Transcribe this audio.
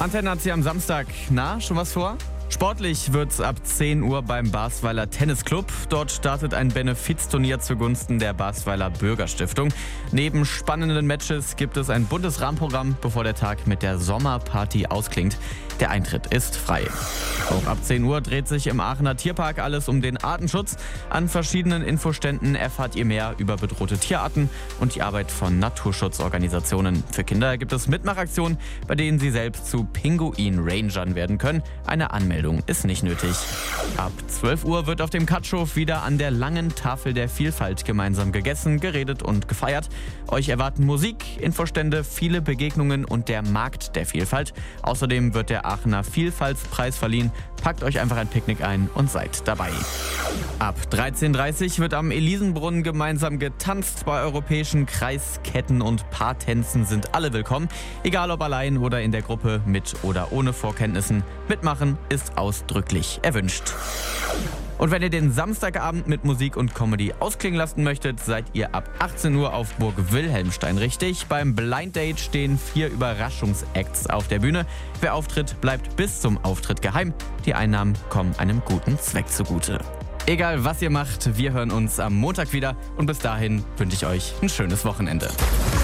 Antenne hat sie am Samstag. Na, schon was vor? Sportlich wird's ab 10 Uhr beim Basweiler Tennisclub. Dort startet ein Benefizturnier zugunsten der Basweiler Bürgerstiftung. Neben spannenden Matches gibt es ein buntes Rahmenprogramm, bevor der Tag mit der Sommerparty ausklingt. Der Eintritt ist frei. Auch ab 10 Uhr dreht sich im Aachener Tierpark alles um den Artenschutz. An verschiedenen Infoständen erfahrt ihr mehr über bedrohte Tierarten und die Arbeit von Naturschutzorganisationen. Für Kinder gibt es Mitmachaktionen, bei denen sie selbst zu Pinguin-Rangern werden können. Eine Anmeldung ist nicht nötig. Ab 12 Uhr wird auf dem Katschhof wieder an der langen Tafel der Vielfalt gemeinsam gegessen, geredet und gefeiert. Euch erwarten Musik, Infostände, viele Begegnungen und der Markt der Vielfalt. Außerdem wird der Aachener Vielfaltspreis verliehen. Packt euch einfach ein Picknick ein und seid dabei. Ab 13:30 Uhr wird am Elisenbrunnen gemeinsam getanzt. Bei europäischen Kreisketten und Paartänzen sind alle willkommen. Egal ob allein oder in der Gruppe, mit oder ohne Vorkenntnissen. Mitmachen ist ausdrücklich erwünscht. Und wenn ihr den Samstagabend mit Musik und Comedy ausklingen lassen möchtet, seid ihr ab 18 Uhr auf Burg Wilhelmstein richtig. Beim Blind Date stehen 4 Überraschungsacts auf der Bühne. Wer auftritt, bleibt bis zum Auftritt geheim. Die Einnahmen kommen einem guten Zweck zugute. Egal was ihr macht, wir hören uns am Montag wieder und bis dahin wünsche ich euch ein schönes Wochenende.